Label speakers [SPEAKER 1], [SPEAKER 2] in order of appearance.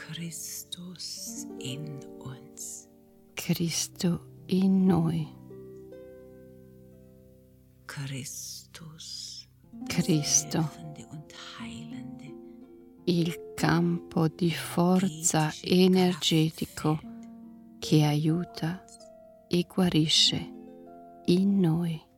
[SPEAKER 1] Christus in uns.
[SPEAKER 2] Cristo in noi.
[SPEAKER 1] Christus,
[SPEAKER 2] Cristo,
[SPEAKER 1] helfende und heilende,
[SPEAKER 2] il campo di forza energetico che aiuta e guarisce in noi.